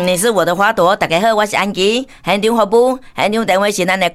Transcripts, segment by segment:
你是我的花朵，大家好，我是安琪，现场服务，现场电话是咱的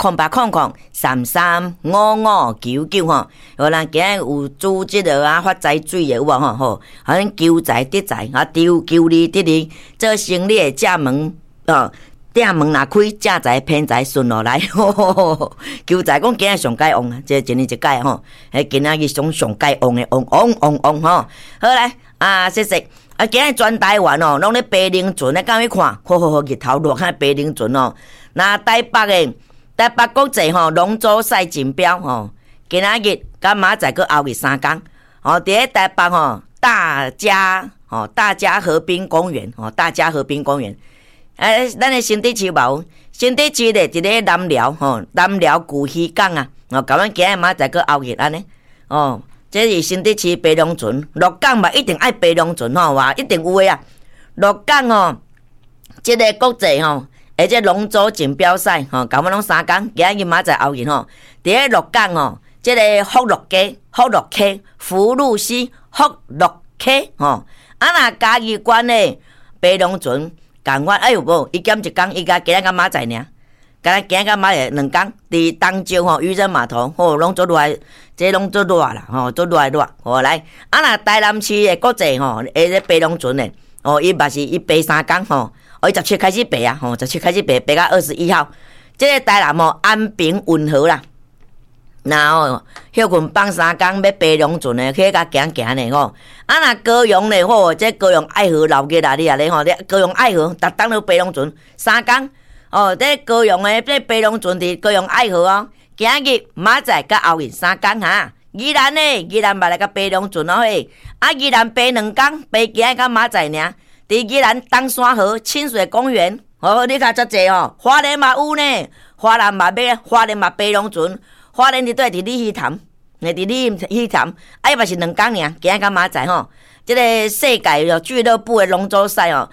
0800335599吼。有人今日有组织的啊，发财水的有无吼？好像求财得财啊，求利得利，做生意的正门店门若开，正财偏财顺落来。求财讲今日上解旺啊，这一年一解吼，今仔日上解旺的旺吼。好来啊，谢谢。啊，今日全台湾哦，拢咧白龙船咧，敢去看？好，日头落看白龙船哦。那台北国际吼龙舟赛锦标吼，今仔日甲明仔载个后日3天哦，伫咧台北吼大家河滨公园哦，大家河滨公园。咱的新地区无，新地区咧伫咧南寮吼，南寮古渔港啊，哦，甲阮今日明仔载个后日安尼哦。这是新地区白龙船，鹿港嘛一定爱白龙船吼，哇，一定有诶啊！鹿港哦，这个国际吼，这龙舟锦标赛吼，甲阮拢3天，今日明仔载后日吼，伫咧鹿港哦，这个福禄溪吼，啊若嘉义县诶白龙船，共阮哎呦无，伊减一天，伊甲今日甲明仔载尔。今日甲明仔2天，伫东石吼渔人码头吼，拢做热，这拢做热啦吼，做热。好来，啊若台南市的国际吼，这白龙船的哦，伊嘛是伊爬3天吼，伊17开始爬啊，吼，17开始爬到21号。这个台南吼安平运河啦，然后休困放3天要白龙船的，去甲行的吼。啊若高雄咧吼，这高雄爱河老街啦，你啊咧吼，高雄爱河，逐当都白龙船3天。哦，这高雄的这白龙船伫高雄爱河哦，今日明仔载甲后日3天哈。宜兰嘛来甲白龙船哦嘿，啊宜兰爬2天，爬今日甲明仔载尔。伫宜兰东山河清水公园，哦，你看遮济哦，花莲嘛有呢，花莲嘛白龙船，花莲伫对伫鲤鱼潭，伫鲤鱼潭，啊伊嘛是2天尔，今日甲明仔载吼。这个世界俱乐部的龙舟赛哦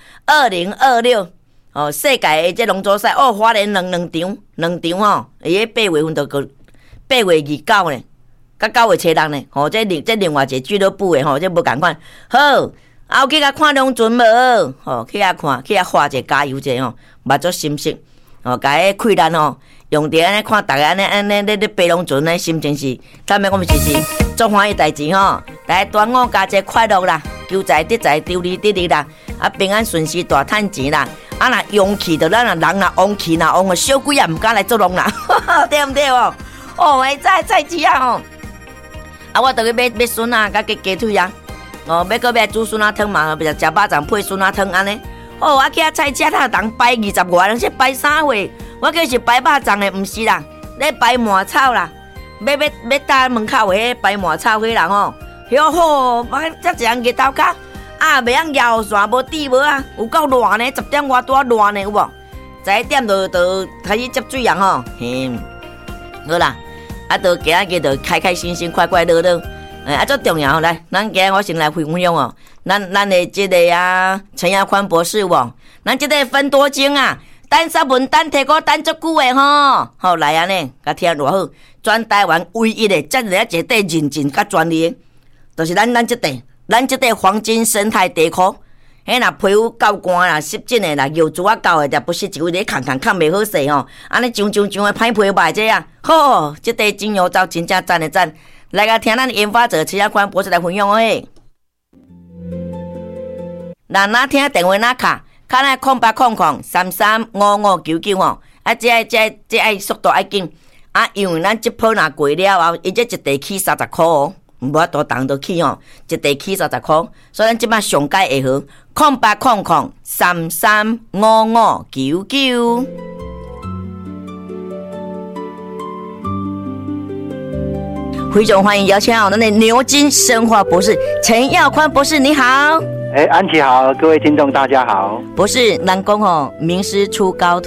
，2026。哦，世界的这龙舟赛哦，花莲两场吼，伊迄8月份就个8月29呢，甲9月7日呢，吼，这另外一个俱乐部的吼，这无共款。好，后去甲看龙船无？吼，去遐看，去遐花者加油者吼，目睭心色，吼，甲迄气力吼，用伫安尼看，逐个安尼咧爬龙船咧，心情是，咱们讲是足欢喜代志吼，大家端午佳节快乐啦，求财得财，求利得利啦，啊平安顺遂，大趁钱啦。啊！若勇气着咱人若旺气若旺，小鬼也毋敢来作弄啦，对毋对哦？哦，菜市啊吼！啊，我着去买笋啊，甲鸡腿啊，哦，要买煮笋仔汤嘛，食肉粽配笋仔汤安尼。哦，我去遐菜市啊，人摆20外，人说摆啥货？我计是摆肉粽的，毋是啦，咧摆麻草啦，要搭门口的迄摆麻草迄人吼，哟吼，遮一人日头壳。啊，袂晓摇线无底无啊，有够热呢，10点外多热呢，有无？11点就开始接水啊吼，好啦，啊，就今日就开开心心、快快乐乐，啊，最重要来，咱今日我先来分享哦，咱的这个啊，陈耀宽博士哦，咱这个分多精啊，等三文等提高等足久的吼，好来啊呢，甲听偌好，全台湾唯一的这个一块认证甲专利的，就是咱这块。咱这块黄金生态地壳，迄若皮肤够干啦、湿疹的啦、油珠啊够的，就不是一位咧空袂好势吼，安尼上的歹皮歹这啊，好，这块精油皂真正赞的赞，来个听咱研发者陈耀宽博士来分享嘿。哪听电话哪卡，卡来0800335599吼，啊这爱速度爱紧，啊因为咱这波若过了后，伊这一地起30块哦。无法度动得起吼，一地起30块，所以咱即摆上解会好，0800335599。非常欢迎邀请到咱的牛津生化博士陈耀宽博士，你好。 安琪好，各位听众大家好。 博士，咱讲吼，名师出高徒，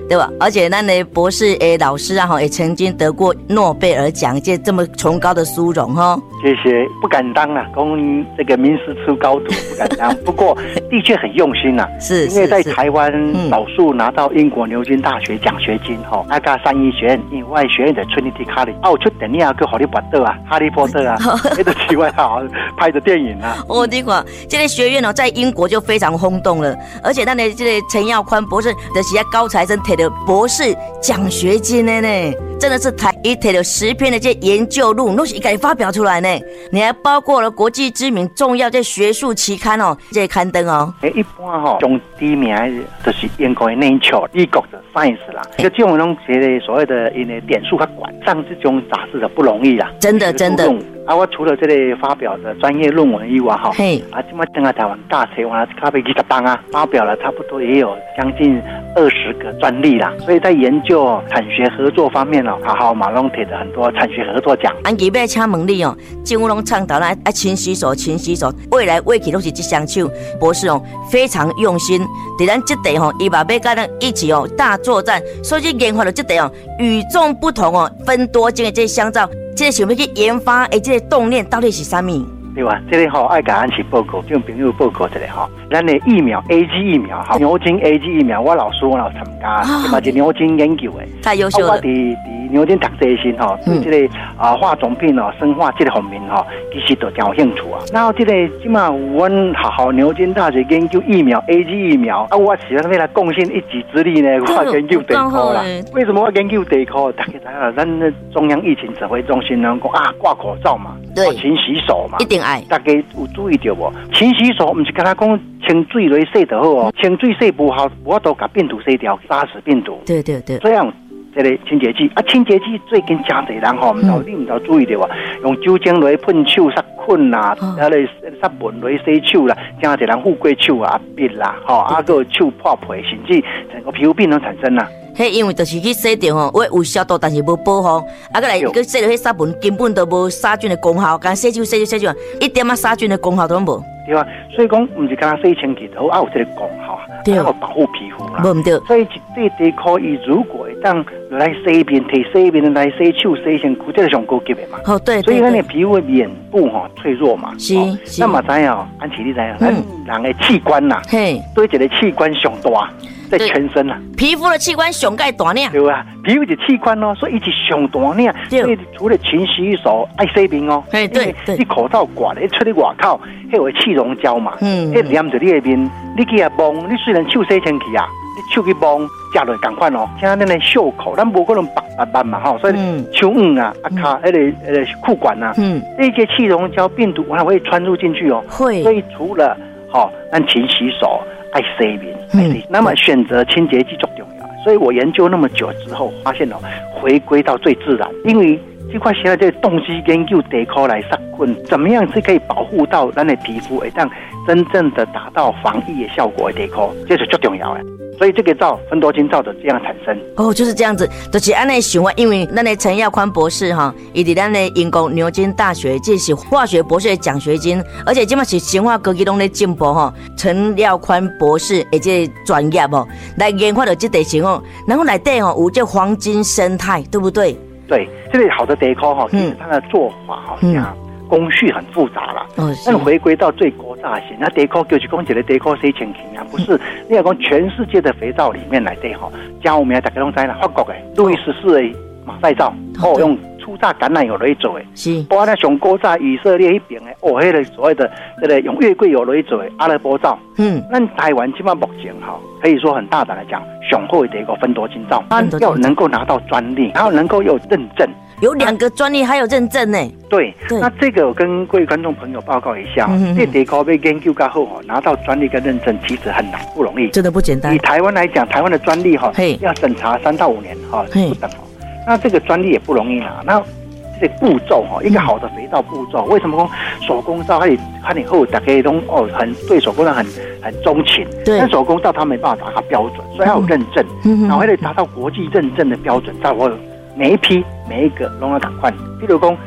对吧？而且咱的博士老师啊，也曾经得过诺贝尔奖，这么崇高的殊荣哈。 谢谢，不敢当啊，供这个名师出高徒，不敢当。不过的确很用心啊， 是因为在台湾少数拿到英国牛津大学奖学金哈，那个三一学院以外学院的 Trinity College， 有出电影叫《哈利波特》啊，《哈利波特》啊，那个题外话拍的电影啊。 你看，这个学院在英国就非常轰动了，而且咱的这个陈耀宽博士就是高材生摕到博士奖学金的呢，真的是他摕到10篇的这研究论文都是一个发表出来呢。你还包括了国际知名重要这学术期刊这些刊登哦。 一般上第一名就是英国的 Nature， 美国的 Science 啦，这种东西所谓的因为点数较高，上这种杂志的不容易啦， 真的。 我除了这类发表的专业论文以外现在正在台湾大学完咖啡20档啊，发表了差不多也有将近20个专利啦，所以在研究产学合作方面好马龙摕的很多产学合作奖。 安吉要请问你政府拢倡导咱勤洗手，未来未去都是这双手，博士非常用心，在咱这地伊嘛要跟咱一起大作战，所以研发了这地与众不同分多金的这香皂，这想要去研发这个动念到底是什么？ 对吧？这个爱给安琪报告，就朋友报告这个咱的疫苗 AG 疫苗牛津 AG 疫苗，我老师我有参加，嘛是牛津研究的， 太优秀了。 我伫牛津读这些对这个化妆品生化这个方面其实都真有兴趣啊。然后这个今嘛有阮学校牛津大学研究疫苗 AG 疫苗我是要来贡献一己之力呢。我研究地科啦，为什么我研究地科？大家知道，咱的中央疫情指挥中心讲挂口罩嘛， 对， 勤洗手嘛， 一定爱。 大家有注意到无？勤洗手不是跟他讲清水来洗就好清水洗不好，我都把病毒洗掉，杀死病毒。 对， 这样。这个清洁剂清洁剂最近真侪人你唔知注意到用酒精来喷手杀菌啦，杀蚊来洗手啦，真侪人富贵手鼻啦，个手破皮，甚至整个皮肤病都产生啦。 因为就是去洗掉我有消毒，但是无保护，再来去洗掉杀蚊，根本都无杀菌的功效，干洗手，一点杀菌的功效都无。 对啊，所以讲不是干洗清洁好有这个功效，对，保护皮肤啦。 无唔对。 所以这地可以如果当来洗面、提洗面来洗手、洗身躯，这个上高级的嘛。 对。 所以咱的皮肤的面部脆弱嘛。 是。 那么知道，安琪你知道，咱人的器官呐，对一个器官上大。在全身皮肤的器官上盖大呢， 对吧？皮肤的器官所以一直上大呢。所以除了勤洗手、爱洗面对，你口罩挂咧，出去外口，迄有气溶胶嘛，迄黏着你的面，你去摸，你虽然手洗清气你手去摸，食落同款像咱的袖口，咱无可能白嘛所以手腕卡迄个裤管这些气溶胶病毒还会穿入进去会。 所以除了咱勤洗手。爱洗面，那么选择清洁剂最重要。所以我研究那么久之后，发现回归到最自然，因为这块现在这东西研究地科来杀菌，怎么样是可以保护到咱的皮肤，让真正的达到防疫的效果的地科，这是最重要的。所以这个皂芬多精皂的这样产生就是这样子，就是按那想法，因为咱的陈耀宽博士以及咱的英国牛津大学这是化学博士的奖学金，而且现在是生化科技都在进步陈耀宽博士的这专业来研发的这地形然后内底有这黄金生态，对不对？ 对，这个好的地科其实它的做法工序很复杂啦，但回归到最古早型，那地科就是讲一个地科洗清气不是？你要讲全世界的肥皂里面来对像我们大家都知道法国的路易14的马赛皂用初榨橄榄油来做的， 是。 包括那上古早以色列那边的那个所谓的这个用月桂油来做的阿拉伯皂，那台湾基本上目前可以说很大胆来讲，上好的一个芬多精皂，要能够拿到专利，然后能够有认证。 有2个专利还有认证呢。 对，那这个我跟各位观众朋友报告一下，这地科被研究过后拿到专利跟认证其实很难，不容易， 真的不简单。 以台湾来讲，台湾的专利要审查3到5年不等那这个专利也不容易拿。那这个步骤一个好的肥皂步骤，为什么说手工皂它以后大家都很对手工皂很钟情，但手工皂它没办法达到标准，所以要有认证，然后还得达到国际认证的标准，才会每一批每一个都要赶快。比如说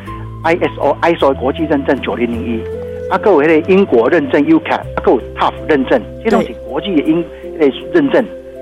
ISO 国际认证9001，还有那个英国认证 UCAT， 还有 TÜV 认证，这种是国际的认证。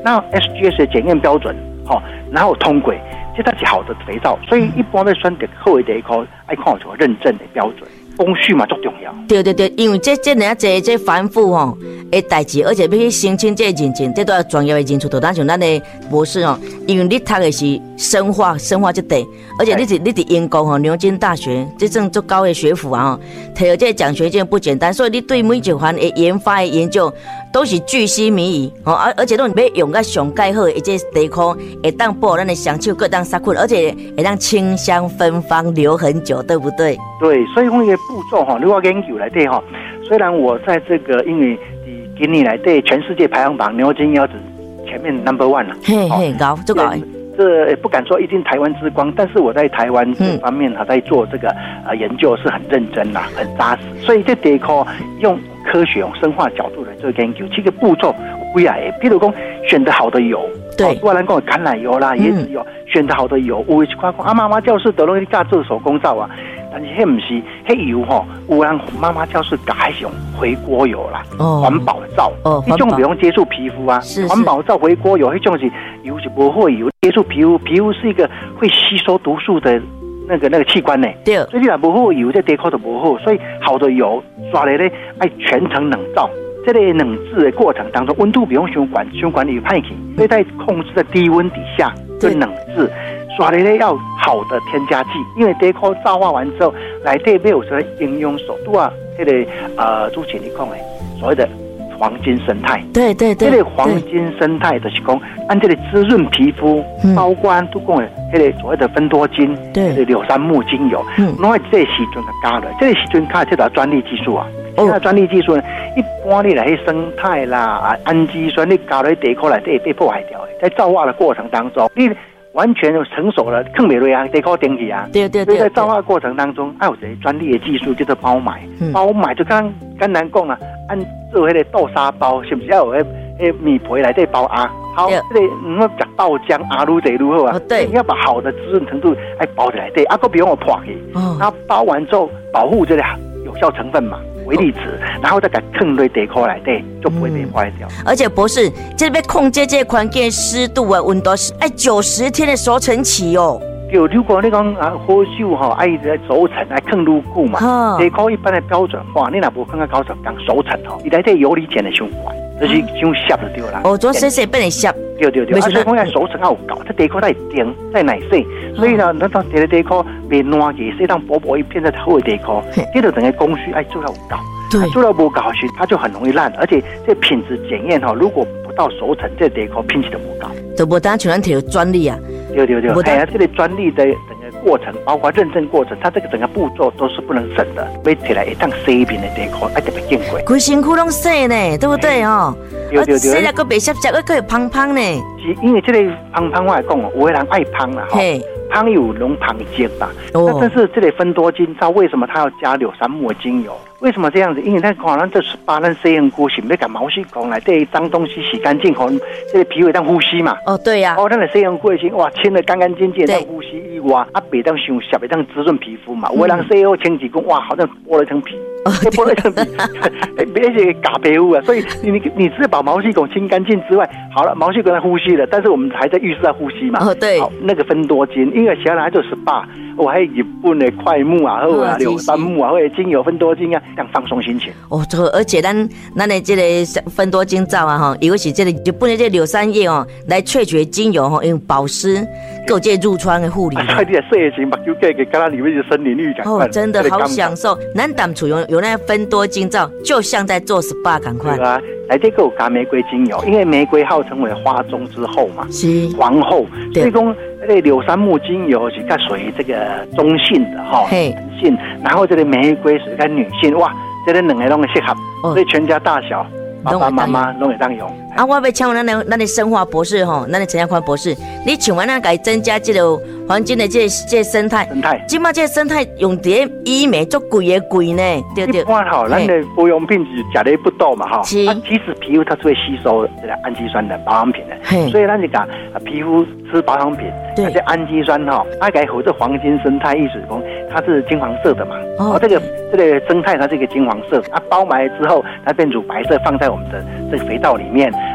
那 SGS 的检验标准，然后通过，这才是好的肥皂。所以一般要选择好的地方，爱看有认证的标准。工序嘛，足重要。 对，因为这人家这繁复的代志，而且要去申请这认证，这都要专业的人士。就当像咱的博士因为你读的是生化这类，而且你伫英国牛津大学这种足高的学府啊，摕到这奖学金不简单，所以你对每一款的研发的研究都是巨细靡遗而且都要用到上介好的这地壳，会当保咱的香手各当杀菌，而且会当清香芬芳留很久，对不对？ 对，所以那个步骤如果研究来对虽然我在这个因为今年来对全世界排行榜牛津腰子前面 No.1 了， 高最高。 这不敢说一定台湾之光，但是我在台湾这方面在做这个研究是很认真啦，很扎实。所以这地壳用科学用生化角度来做研究，这个步骤有几啊个，比如讲选择好的油， 对， 我咱讲橄榄油啦、椰子油，选择好的油，有一块讲妈妈教室都拢去教做手工皂啊。但是迄不是，迄油有人妈妈教室改用回锅油啦，环保皂，迄种不用接触皮肤啊，环保皂、回锅油，迄种是油是不会油接触皮肤，皮肤是一个会吸收毒素的那个器官呢。对，所以你若不好油，这地壳就不好。所以好的油刷来咧，爱全程冷皂。这个冷制的过程当中，温度不用循环有派去，所以在控制在低温底下就冷制。刷的咧要好的添加剂，因为地壳皂化完之后，内底没有什么营养素，都这个之前你讲的所谓的黄金生态。对，这个黄金生态就是讲，按这个滋润皮肤，包括都讲的这个所谓的芬多精，这个柳杉木精油，拢在这个时阵加了，这个时阵加这条专利技术啊。现在专利技术呢，一般你来生态啦、氨基酸，你加在地壳内底被破坏掉的，在皂化的过程当中，你完全成熟了，更美瑞啊，地壳顶起啊。对。所以在皂化过程当中，有这专利的技术叫做包埋。包埋就刚难讲啊，按做那个豆沙包，是不是要有那米皮来底包啊？好，这个吃豆浆啊，愈得愈好啊。对，你要把好的滋润程度爱包起来，对，啊，个不用我破去。然后包完之后，保护这个有效成分嘛。微粒子，然后再给放在地壳内底，就不会被坏掉。而且博士，这边控制这环境湿度啊、温度是90天的熟成期哦。对，如果你讲好手爱熟成爱放愈久嘛，地壳一般的标准化，你若无放到90天熟成伊内底游离碱的循环，就是伤涩就对啦。做细变成涩。对。所以讲要熟成要有够，这地壳再硬再耐洗，所以呢，咱当这个地壳别烂去，适当薄薄一片的好的地壳，这就整个工序做到有够。对，做到不够时，它就很容易烂，而且这品质检验如果不到熟成，这地壳品质就不高，就不当全然摕专利啊。对，这个专利的整个过程，包括认证过程，它这个整个步骤都是不能省的，买起来一当洗面的地壳，特别珍贵。规身躯拢洗呢，对不对对。洗了个白涩涩，个胖胖呢。是因为这个胖胖我来讲有的人爱胖啦胖有浓胖精吧。但是这类芬多精皂为什么它要加柳杉木精油？为什么这样子？因为咱可能这18咱洗身躯是要把毛细孔来这脏东西洗干净，这个皮肤当呼吸嘛。对呀。咱的洗身躯是哇清的干干净净，当呼吸以外，别当伤涩，别当滋润皮肤嘛。有的人洗后清几公，哇，好像剥了一层皮。剥了一层皮，别些假皮肤啊！所以你只是把毛细孔清干净之外，好了，毛细孔在呼吸了，但是我们还在浴室在呼吸嘛。对。好，那个芬多精，因为小孩就18，我还有日本的快木啊，或者柳杉木啊，或者精油芬多精啊，这样放松心情。而且咱的这个芬多精皂啊，因为是这个日本的这柳杉叶来萃取精油用保湿，够这褥疮的护理。快点睡醒，把就给刚刚里面的森林浴感。真的好享受。咱当初有那芬多精皂，就像在做 SPA 赶快。对啊，来这个有加玫瑰精油，因为玫瑰号称为花中之后嘛，是皇后，所以讲那个柳杉木精油是较属于这个中性的男性，然后这个玫瑰是较女性，哇，这个两个都适合，所以全家大小爸爸妈妈都会当用。我要请问咱的生化博士咱的陈家宽博士，你请问咱该增加这个环境的这生态，今嘛这生态用在医美做贵呢，对。一般咱的保养品是吃的不多嘛其实皮肤它是会吸收这个氨基酸的保养品的，所以咱就讲皮肤吃保养品，而且氨基酸它该和这黄金生态意思讲它是金黄色的嘛，这个生态它是一个金黄色，包埋之后它变乳白色，放在我们的这个肥皂里面。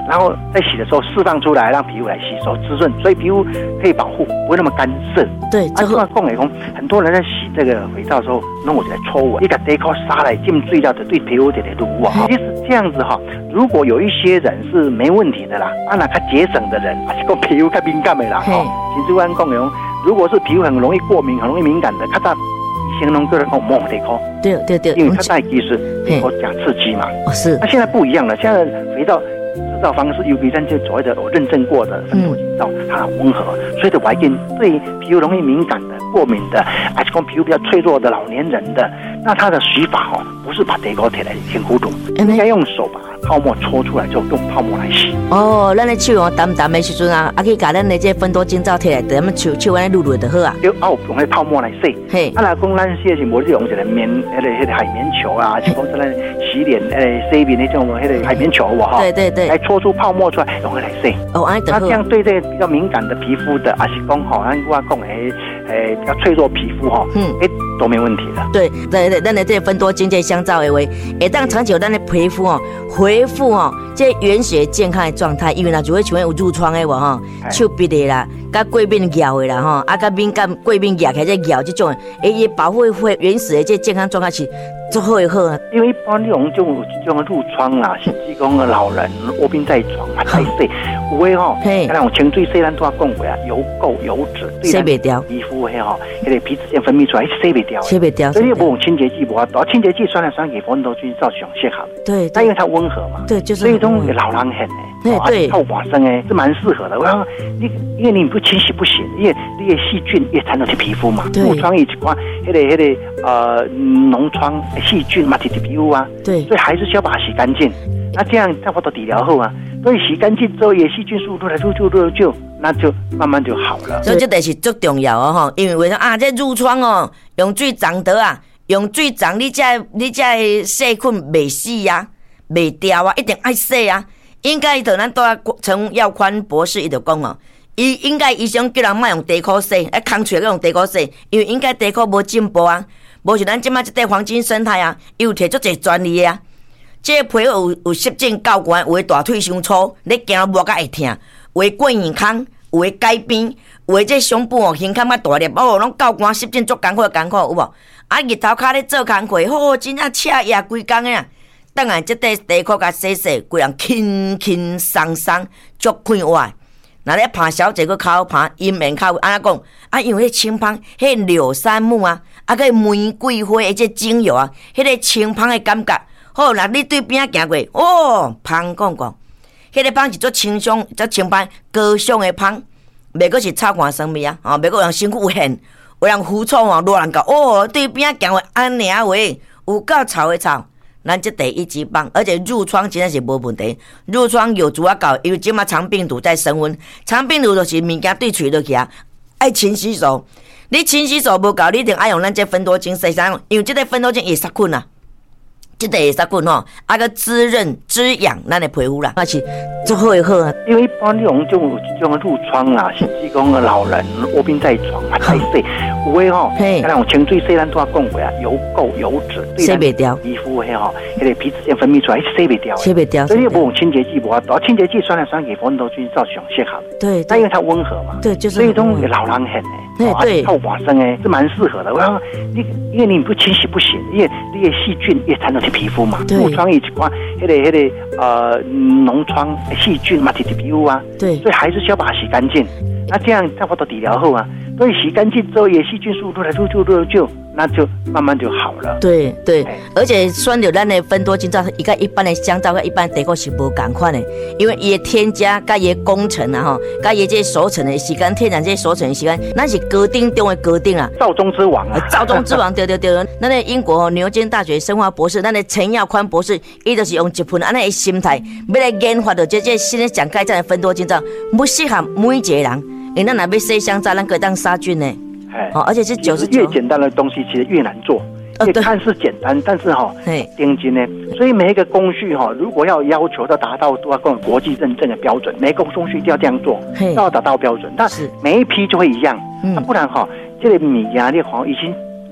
然后在洗的时候释放出来，让皮肤来吸收滋润，所以皮肤可以保护，不会那么干涩。 对， 这个讲来讲，很多人在洗这个肥皂的时候，弄我就来搓我，一个地壳沙来进水了，就对皮肤就来撸啊。其实这样子哈，如果有一些人是没问题的啦，那他节省的人，还是讲皮肤较敏感的啦，其实我讲讲，如果是皮肤很容易过敏、很容易敏感的，他形容个人讲摸地壳， 对， 因为它带其实地壳加刺激嘛。 是。 那现在不一样了，现在肥皂制造方式 UV3就所谓的有认证过的分多精皂，它很温和，所以的外境对皮肤容易敏感的、过敏的，还是讲皮肤比较脆弱的老年人的，那它的洗法不是把地壳贴来填弧度，应该用手把泡沫搓出来，就用泡沫来洗。 咱的手淡淡的时阵啊，可以把咱的这分多精皂贴来，咱们手安尼撸就好啊。 就用那泡沫来洗。嘿，那讲咱洗是无用一个棉，那个海绵球啊，是讲咱洗脸洗面那种那个海绵球哈。对，来搓出泡沫出来，用来洗。那这样对这比较敏感的皮肤的，还是讲按我讲比较脆弱皮肤都没问题的。对， 咱的这分多精这香皂的话，会当长久咱的皮肤恢复这原始健康的状态，因为如果像有褥疮的话手臂的啦，甲过敏咬的啦甲敏感过敏咬起来这咬这种，也保护原始的这健康状态是最好的好啊。 因为一般这种褥疮啊，甚至讲老人卧病在床啊，太细，有的那种清水洗咱都要讲过啊，油垢油脂洗袂掉， 皮肤那个皮脂腺分泌出来洗袂掉，所以你不用清洁剂，不要多清洁剂，酸给分多精皂上适合。对，但因为它温和嘛，对，就是所以这种老人很对，透寡生是蛮适合的。我讲因为你不清洗不行，因为那些细菌也缠到你皮肤嘛，褥疮一块，那个脓疮细菌嘛，贴皮肤啊，对，所以还是需要把它洗干净。那这样差不多底疗后啊，所以洗干净之后，也细菌速度来就。那就慢慢就好了， 所以这就是最重要因为为啥这褥疮用水冲得啊，用水冲你这细菌袂死啊，袂掉啊，一定爱洗啊。应该咱都陈耀宽博士伊就讲应该医生叫人莫用地壳洗，空嘴用地壳洗，因为应该地壳无进步啊，无像咱即摆这块黄金生态啊，伊有摕足侪专利啊。这皮有湿疹够悬，有的大腿伤粗，你行无甲会痛。有的过耳孔，有的改边，有的这胸部胸腔较大粒，拢够寒湿疹足艰苦有无？日头骹咧做工课，真正赤夜规工的啊！当然，这块地壳甲洗，规人轻松松，足快活。那咧拍小姐个口拍阴面口，安怎讲？因为迄清芳，迄柳杉木啊，个玫瑰花的这精油啊，迄个清芳的感觉。好，那你对边行过，芳讲。迄个芳是做清香、做清芳、高尚的芳，袂过是臭汗酸味啊！袂过人身躯有痕，有人浮躁热人讲对边行过安尼话，有够臭的臭。咱这第一级棒，而且褥疮真的是无问题。褥疮有主要搞，因为即马肠病毒在升温，肠病毒就是物件对嘴落去啊，爱勤洗手。你勤洗手无够，你一定爱用咱这分多精洗衫，因为这个分多精会杀菌啊。这个会杀菌个滋润滋养咱的皮肤啦，那是最好的好啊。 因为一般这种褥疮啊，甚至讲老人卧病在床啊，太细，有的那种清水洗咱都要讲过啊，油垢油脂洗袂掉，皮肤那个皮脂腺分泌出来洗袂掉，所以你不用清洁剂，不要多清洁剂，酸给分多精皂上适合。对，但因为它温和嘛，对，就是所以这种老人很对，透寡生是蛮适合的。我讲因为你不清洗不行，因为那些细菌也缠到你皮肤嘛，褥疮一块，那个脓疮细菌嘛，贴皮肤啊，对，所以还是需要把它洗干净。那这样差不多底疗后啊，所以洗干净之后，也细菌速度来就，那就慢慢就好了。对， 而且选择咱的分多精皂，伊甲一般的香皂甲一般地壳是无共款的，因为伊的添加甲伊的工程啊甲伊这熟成的时间，天然这熟成的时间，咱是高丁中的高丁啊， 造中之王啊， 造中之王，对。咱的英国牛津大学生化博士，咱的陈耀宽博士，伊就是用一份安尼的心态，要来研发到这新的上改善的分多精皂，不适合每一个人。因为咱若要洗香皂，咱可以当杀菌呢。而且是99%。 越简单的东西，其实越难做。看似简单，但是定金呢。所以每一个工序如果要求到达到都要跟国际认证的标准，每一个工序一定要这样做，都要达到标准。但每一批就会一样，不然这个米呀，你已经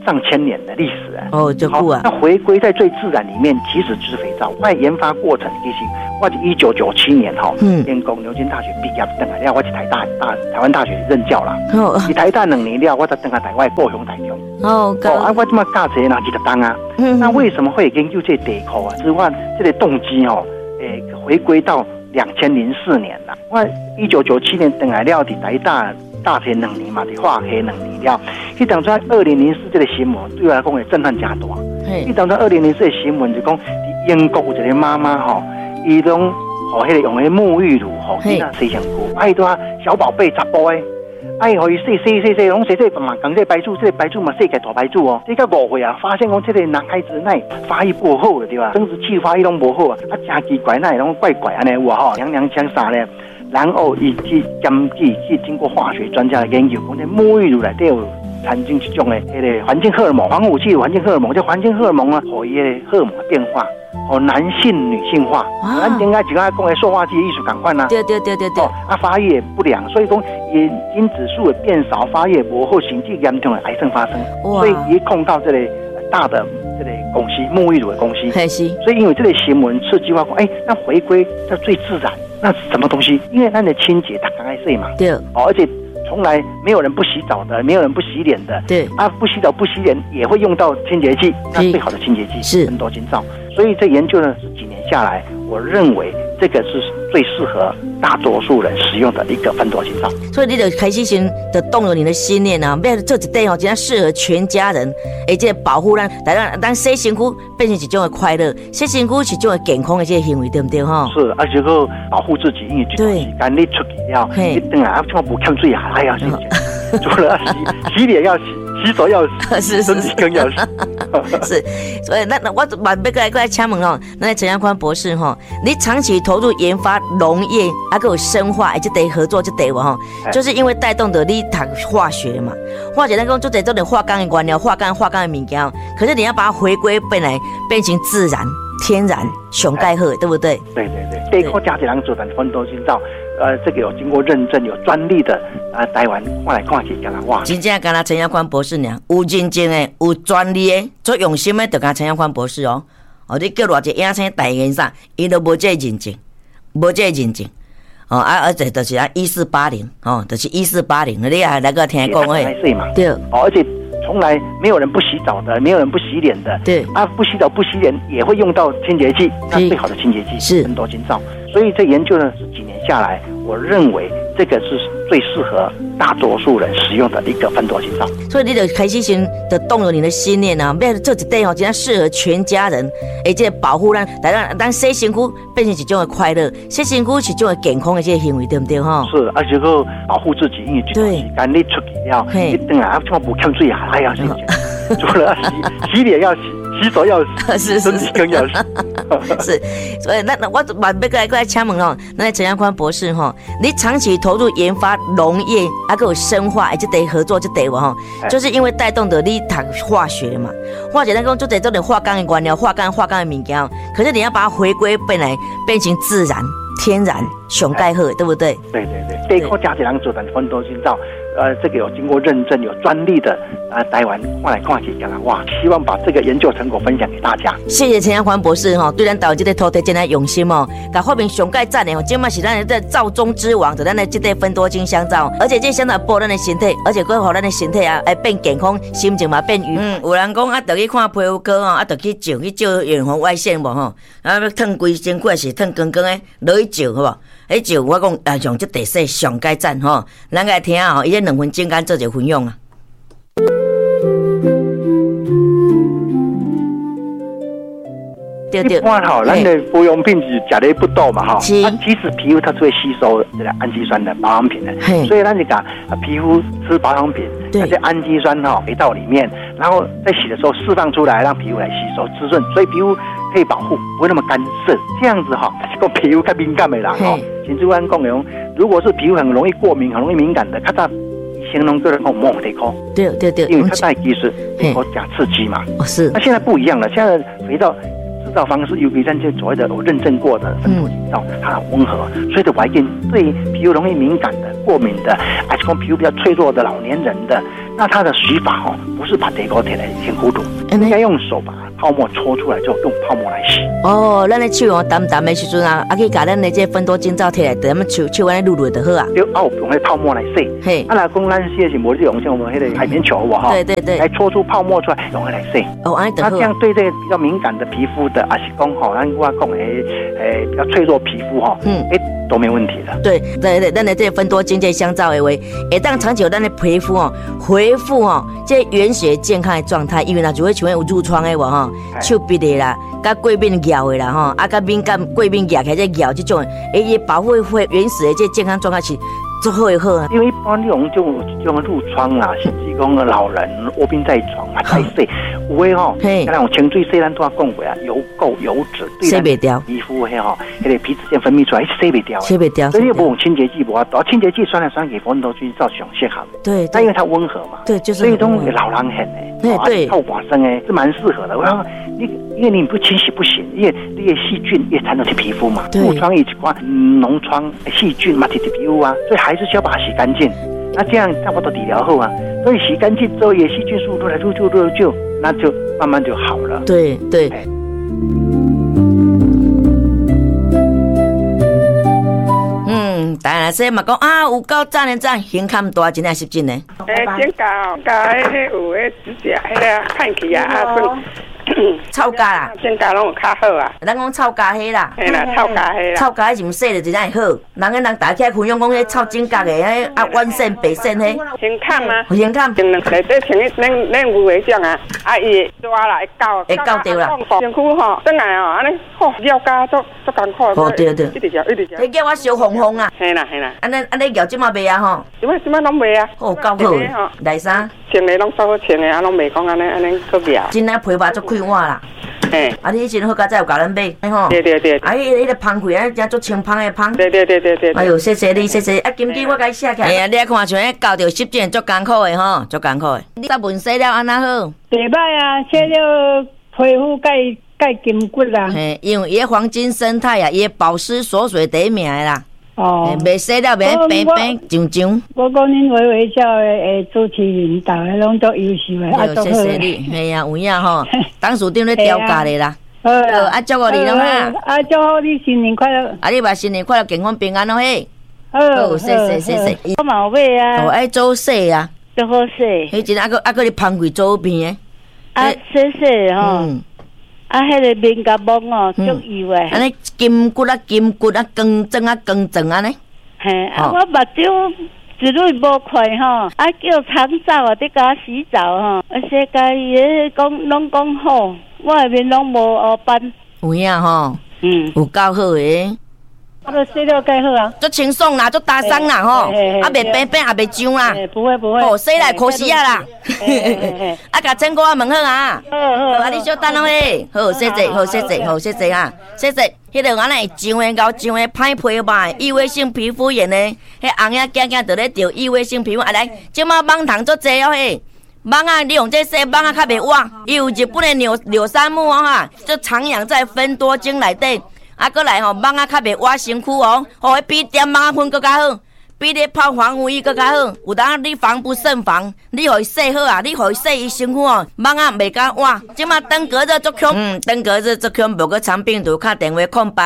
上千年的历史啊。 哦，就酷啊。 那回归在最自然里面，其实就是肥皂。我研发过程其实我1997年建工牛津大学毕业，等下了我去台湾大学任教啦。去台大2年了，我才等下台湾高雄台中。我这么教这哪20档啊？那为什么会研究这地壳啊？之外，这个动机回归到2004年啦。我1997年等下了，在台大学2年嘛，在化学2年了。迄当初2004这个新闻对我来讲会震撼加大。迄当初2004的新闻就讲，英国有一个妈妈伊拢用迄沐浴乳囡仔洗身躯，伊都小宝贝10步的。互伊洗，拢洗慢慢讲这白醋，这白醋嘛洗个大白醋哦。这个5岁啊，发现讲这个男孩子奶发育不好了，对吧？生殖器发育拢不好啊，真奇怪，那拢怪安尼有娘娘腔啥呢？然后伊去检记去经过化学专家的研究，讲这沐浴乳内底有产生一种的环境荷尔蒙，防腐剂的环境荷尔蒙，这环境荷尔蒙啊，互伊的荷尔蒙的变化。男性、女性化，咱应该就讲的塑化剂的艺术感款啦。对。发育不良，所以讲眼睛指数的变少，发育不好，甚至严重的癌症发生。所以伊控到这个大的这个公司沐浴乳的公司。所以因为这个新闻刺激我讲，那回归到最自然，那是什么东西？因为咱的清洁，它刚开始嘛。对。而且从来没有人不洗澡的，没有人不洗脸的。对。不洗澡不洗脸也会用到清洁剂，那最好的清洁剂是很多金皂。所以这研究呢是几年下来，我认为这个是最适合大多数人使用的一个芬多精皂。 所以你就开始先就动了你的心念啊，要做一块真正适合全家人，而且保护咱洗身躯变成一种的快乐，洗身躯是一种的健康的这个行为，对不对哈？是， 而且个保护自己，因为这段时间你出去了，你等下怎么不欠水还要洗，除了洗脸要洗。洗手要洗，身体更要洗。 是，所以那我把要来请问那陈阳宽博士你长期投入研发农业，还有生化，这得合作这得就是因为带动的你读化学嘛，化学咱讲做这种化钢的原料，化钢的物件，可是你要把它回归本来，变成自然、天然、上盖好，对不对？ 对。这一块家人做的芬多精皂。这个有经过认证、有专利的台湾看来看去，干啦哇！ 真正干啦陈阳宽博士呢，有认证的、有专利的、做用心的，就干陈阳宽博士哦。你叫偌一影星代言啥，伊都无这认证，而且就是1480就是1480，你还来个听讲对，而且从来没有人不洗澡的，没有人不洗脸的，对不洗澡不洗脸也会用到清洁剂，那最好的清洁剂是芬多精皂。所以这研究呢是几年下来，我认为这个是最适合大多数人使用的一个芬多精皂。 所以你就开始先就动了你的心念啊，要做一块真正适合全家人，而且保护咱洗身躯变成一种的快乐，洗身躯是一种的健康的这个行为，对不对哈？是， 而且个保护自己，因为这段时间你出去了，你等下怎么不欠水还要洗，除了洗脸要洗。洗手要洗，身体更要洗。 是，所以那我把要来请问那陈阳宽博士你长期投入研发农业，还有生化，这得合作这得就是因为带动的你读化学嘛，化学咱讲做这种化钢的原料，化钢的物件，可是你要把它回归本来，变成自然、天然、上盖好，对不对？ 对。这一块家人做的芬多精皂。这个有经过认证、有专利的台湾看来看去，干啦哇！希望把这个研究成果分享给大家。 谢谢陈阳宽博士对咱台湾这个土地真的用心甲发明上盖赞的今嘛是咱的皂中之王，就咱的这个芬多精香皂，而且这香皂保咱的身体，而且佫让咱的身体会变健康，心情嘛变愉快。有人讲就去看皮肤科就去照远红外线无要烫规身躯是烫光光的，落去照好无？照我讲用这地势上盖赞咱来听伊这2分钟间做一个分享啊。 对，一般咱的保养品是吃的不多嘛其实皮肤它是会吸收这个氨基酸的保养品的，所以咱就讲皮肤吃保养品，那些氨基酸回到里面，然后在洗的时候释放出来，让皮肤来吸收滋润，所以皮肤可以保护，不会那么干涩。这样子个皮肤较敏感的人甚至我讲的如果是皮肤很容易过敏、很容易敏感的，较形容个人莫得科。对，因为它带其实加刺激嘛。是。那现在不一样了，现在肥皂制造方式，尤其咱这所谓的认证过的分多精皂，它很温和，所以的外见对皮肤容易敏感的、过敏的，还是说皮肤比较脆弱的老年人的，那它的洗法不是把地沟铁来先糊涂，应该用手把泡沫搓出来，就用泡沫来洗。 咱的手淡淡的时阵啊，可以把咱的这分多精皂摕来，咱们手安尼捋捋就好啊。 对，用那泡沫来洗。嘿，来讲咱洗的是无是用像我们那个海绵球哈，对，来搓出泡沫出来，用来洗。那这样对这个比较敏感的皮肤的，还是讲咱我讲比较脆弱皮肤都没问题的。 对，咱的这分多精这香皂的话，会当长久咱的皮肤恢复这原始健康的状态，因为若就会像有褥疮的手臂的啦，甲过敏咬的啦甲敏感过敏咬起来这咬这种，伊保护会原始的这健康状态是最好的好啊。 因为一般这种褥疮啊，甚至讲老人卧病在床啊，太洗，有的像那种清水洗咱都讲过啊，油垢油脂对咱皮肤那个皮脂腺分泌出来洗不掉，所以你不用清洁剂不好，清洁剂酸来酸去，分多精皂上适合。 对， 但因为它温和嘛， 对，就是所以都老人很对，透寡生是蛮适合的。我想因为你不清洗不行，因为你的细菌也缠到去皮肤嘛，褥疮一块脓疮细菌嘛，贴皮肤啊，所以还是需要把它洗干净。那这样差不多理疗后啊，所以洗干净之后，也细菌速度来就，那就慢慢就好了。 对。当然说嘛讲有够赞的赞，胸坎大真系是真的。 剪甲有指甲看起臭甲啦， 剪甲拢有较好啊。 咱讲臭甲迄啦， 嘿啦，臭甲迄啦， 臭甲迄是毋洗就真系好。人大起来分享讲迄臭剪甲的，迄弯线白线迄。 胸坎吗？ 胸坎。 内底穿咱有迄种啊，伊抓啦，会到对啦。 身躯转来安尼，咬甲足艰苦。 对。 一直嚼。 迄叫我小红红啊。 嘿啦。 安尼咬即马袂啊吼。 即马拢袂啊。够好。内衫。 穿的拢稍好穿的，拢袂讲安尼个袂。 真啊，皮肤足开换啦。你以前好佳再有教咱买，吼。 对。 迄个芳气啊，真足清芳的芳。 对。 哎呦，谢谢你。今天我该写起来。哎你看像迄交着湿疹足艰苦的吼，足艰苦的。你答问洗了安那好？ 袂歹啊，洗了皮肤盖筋骨啦。 因为伊个黄金生态啊，伊个保湿锁水第一名的啦。袂洗了袂平上。 我讲恁微微笑的主持人，大家拢足优秀的， 谢谢你。系啊，有影吼，董事长咧调教你啦。好，祝贺你咯哈。 祝贺你新年快乐。 你嘛新年快乐，健康平安咯嘿。好，谢谢。 我嘛买啊。 爱做洗啊。 足好洗。 迄真还佫你芳气做片的。洗吼。迄个面甲毛足油诶。 安尼筋骨光整安尼。 嘿，我目睭一蕊无快吼，叫长皂伫甲洗澡吼，世界伊讲拢讲好，我下面拢无黑斑。 有影吼，有够好诶。 都洗了介好啊， 足清爽啦，足打松啦吼，袂平也袂痒啦。 不会。 洗来可惜啊啦。甲整个问好啊。好，你小等咯嘿。好，谢谢啊，谢谢。迄个安尼痒的、咬痒的、歹皮吧，异位性皮肤炎的，迄红仔囝就咧着异位性皮肤。来，即马蠓虫足济哦嘿。蠓啊，你用这洗蠓啊较袂活。伊有日本的柳杉木就常养在分多精内底。过来蠓啊较袂活身躯迄比点蠓啊粉更较好，比你泡防腐液更较好。有当你防不胜防，你互伊洗好啊，你互伊洗伊身躯蠓啊袂敢活。即马登革热足强，登革热足强，无个长病毒，打电话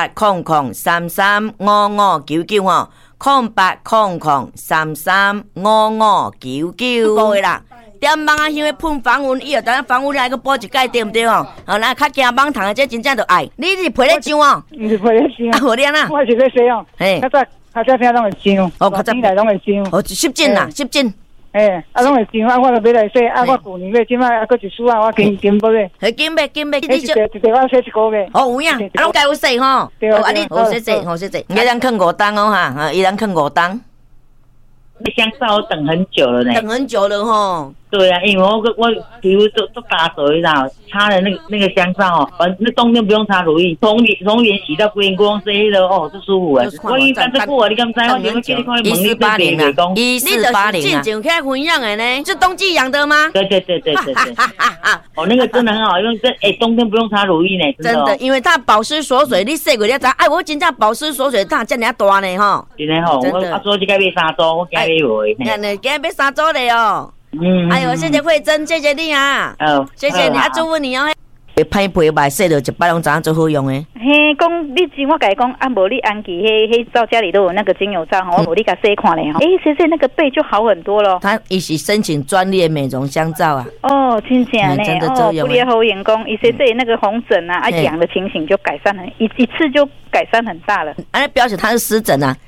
08003355990800335599个啦。点蠓啊，香的喷防蚊液，等下防蚊液来个补一盖，对不对哦？那较惊蠓虫的，这真正就爱。你是皮咧痒哦？ 唔是皮咧痒。 好咧呐。 我是咧洗哦。较早听拢会痒。较早来拢会痒。 湿疹啦，湿疹。 拢会痒，我就买来洗，我旧年买，即摆还佫一束我紧要买。 紧买，你就一块我洗一个月。 有影，拢该有洗吼。 对你好谢谢。伊人啃5档哈，伊人啃5档。 香皂我等很久了呢。 等很久了吼。 对啊，因为我皮肤都干水啦，擦了那个香皂哦，那冬天不用擦乳液，从脸洗到规身光洗了哦，就舒服啊。我已经干这久啊，你敢知？我怎么叫你看你问你这别美工 ？1480啊，进前开分享的呢，是冬季养的吗？ 对。哦，那个真的很好用，冬天不用擦乳液呢， 真的，因为它保湿锁水，你洗过了知？哎，我真正保湿锁水，它这么大呢吼。 真的吼，我做这个买3组，我今日买。 今日买3组的哦。哎呦，谢谢慧珍，谢谢你啊！谢谢你，祝福你哦。歹皮白洗了一摆拢知影最好用的。 嘿，讲你只我甲你讲，无你安琪迄皂家里都有那个精油皂哈，我无你甲洗看咧哈。洗那个背就好很多了。 他一起申请专利美容香皂啊。 哦，真正呢， 真的作用。 不列后员工，洗那个红疹啊，痒的情形就改善很一次就改善很大了。 安尼表示它是湿疹啊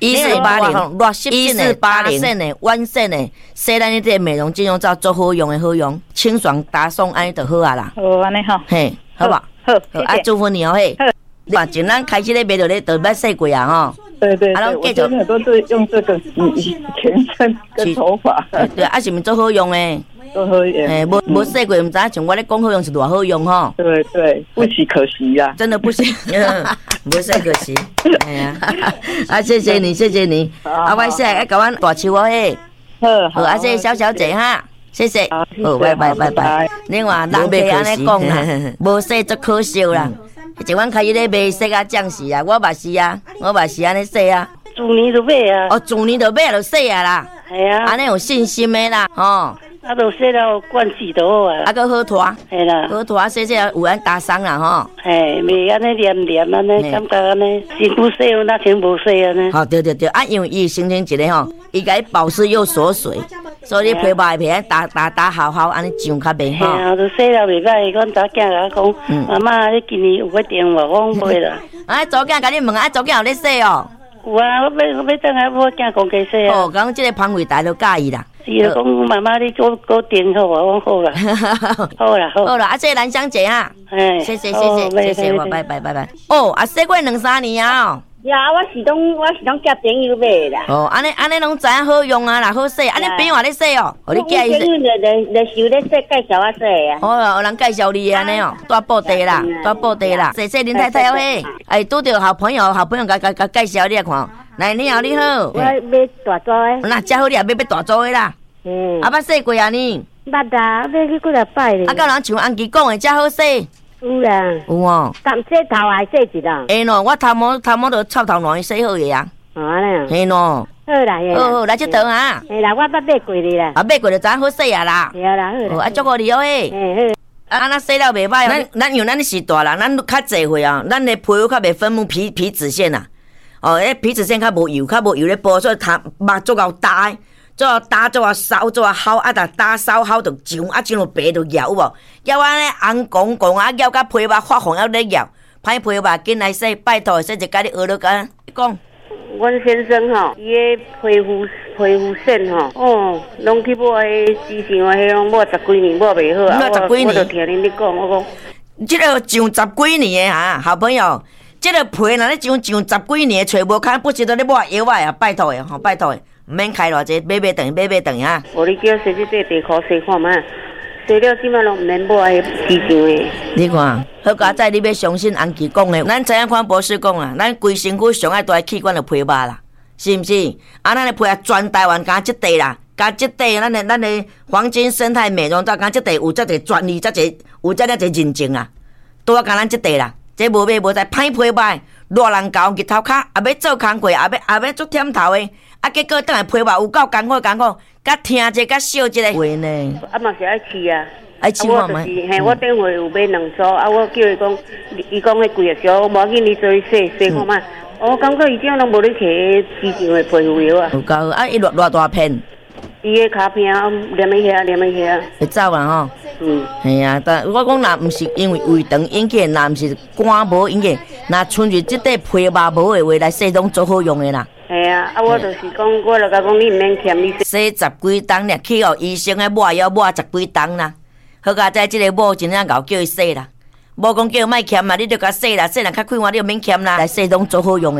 ，1480呢，完善呢，洗咱这美容精油皂最好用的好用，清爽达送安尼就好啊啦。 哦，安尼吼。 嘿。好吧， 好， 啊，祝福你哦嘿。反正咱开始咧买到咧，都要洗过啊吼。 对，我现在都是用这个全身跟头发。 对，啊，是毋最好用诶？ 都好用。 无洗过，唔知像我咧讲好用是偌好用吼。 对，不许可惜呀。 真的不行，无洗可惜。哎呀，啊，谢谢你。啊，我现在甲阮大手哦嘿。好，啊，谢谢小姐哈。谢谢，好，拜。另外，人袂安尼讲啦，无洗足可惜啦。一阮开始咧卖洗啊酱洗啊，我嘛是安尼洗啊。 自年就买啊。 哦，自年就买就洗啊啦。 系啊。 安尼有信心的啦，吼。 啊，就洗了惯洗就好啊。 啊，佮好拖。 系啦。 好拖洗有安打伤啦，吼。 嘿，袂安尼黏安尼，感觉安尼，身不洗那全无洗安尼。 好，对，啊，因为伊形成一个吼，伊甲伊保湿又锁水。所以你皮肤皮打好安尼上较袂好。 啊，就洗了袂歹。阮查囝甲我讲，妈妈，你今年有要订无？我讲袂啦。 啊，查囝甲你问，查囝有咧洗哦？ 有啊，我要等下我囝讲加洗啊。 哦，讲即个防胃台都介意啦。 是啊，讲妈妈你做订好啊，我好啦，好啦， 啊，谢谢兰香姐啊。 哎， 谢谢我，拜。哦，啊，洗过2-3年啊。 呀，我是拢叫朋友买啦。 哦，安尼拢知影好用啊啦，好洗。安尼朋友也咧洗哦，互你介意。 朋友就是咧介绍我洗啊。 哦，有人介绍你安尼哦，大布袋啦。谢谢林太太哦嘿。哎，拄着好朋友甲介绍你看。来，你好。 我要大组的。 那遮好你也要大组的啦。啊，捌洗过啊你？ 捌啊，要去几来摆咧。 啊，敢人像安琪讲的，遮好洗。 有啦， 有哦。 洗头还洗一啦。 哎喏，我头毛都插头软洗好个啊。 安尼。 嘿喏。 好啦， 好，来这顿啊。 嘿啦，我捌买过哩啦。 啊，买过就知影好洗啊啦。 对啦，好。 啊，祝福你哦嘿。 嘿。 啊，那洗了袂歹。咱因为咱是大人，咱较济岁啊，咱的皮肤较袂分泌皮脂腺啊。哦，皮脂腺较无油咧剥，所以头目足够大。做烧做烤啊，打烧烤就上啊，上落白就咬有无？咬安尼红光光啊，咬甲皮肤发红还咧咬，歹皮肤紧来洗，拜托洗一家你学了讲。 阮先生吼，伊个皮肤线吼，拢去买之前迄种买10几年买袂好啊，我就听恁咧讲，我讲， 这个上10几年的哈，好朋友，这个皮若咧上10几年，找无看，不值得咧买药啊，拜托的吼，拜托的。唔免开偌济，买等啊！ 我你叫洗这地壳洗看嘛，洗了即马拢唔免买市场的。 你看，好佳仔，你要相信安琪讲的，咱知影看博士讲啊，咱规身躯上爱大器官就皮肤啦，是毋是？啊，咱的皮肤全台湾加即地啦，加即地，咱的黄金生态美容皂，加即地有遮侪专利，有遮了侪认证啊，都要加咱即地啦。这无买无知，歹皮肤，热人搞日头壳，也要做工课，也要做忝头的。啊，结果等下皮肤有够艰苦，甲听者，甲笑一个话呢。 啊嘛是爱试啊， 爱试看嘛。 嘿，我顶回有买2组，啊，我叫伊讲，伊讲迄贵啊少，无要紧，你做洗看嘛。我感觉伊这样拢无咧摕市场的皮肤药啊。 有够啊！伊偌大片。 伊个卡片黏一下。 会走啦吼。系啊，但我讲若毋是因为胃肠引起，若毋是肝无引起，若纯粹即块皮肤无的话来洗，拢做好用的啦。 系啊，啊我就是讲，我就甲讲，你毋免欠你洗10几档俩，去互医生的抹药抹10几档啦。好佳在即个某真正搞叫伊洗啦，无讲叫伊莫欠啦，你着甲洗啦，洗啦较快活，你就免欠啦，来洗拢做好用的啦。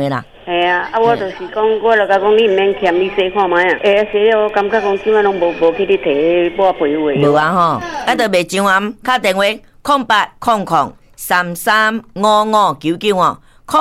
系啊，我就是讲，我就甲讲，你唔免欠，你洗看卖啊。洗了，我感觉讲，即摆拢无去你摕抹肥话。 无啊吼，啊，着袂上暗，敲电话0800335599哦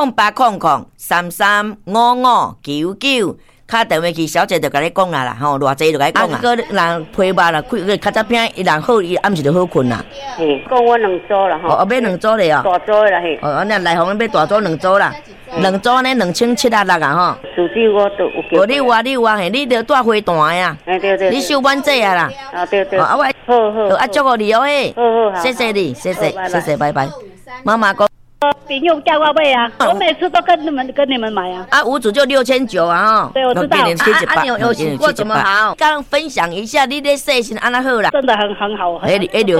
，0800335599。敲电话去，小姐就甲你讲啦，吼，偌济就甲你讲啊。个人皮肉啦，开较早片，伊人好，伊暗时就好困啦。 嘿，讲我2组啦吼。 哦，买2组嘞哦。 大组的啦嘿。 哦，那来红买大组2组啦，2组呢2700啊吼。 数据我都有叫。 哦，你有啊，嘿，你着带花单呀。 哎对。 你收满这啊啦。 啊对。 啊我。 好。 啊，祝福你哦嘿。 好。 谢谢你，谢谢，拜拜。妈妈讲。 朋友叫我买啊，我每次都跟你们买啊。 啊，五组就6900啊哈。 对，我知道。 你有洗过怎么好？刚分享一下你的细心安那好啦。 真的很好。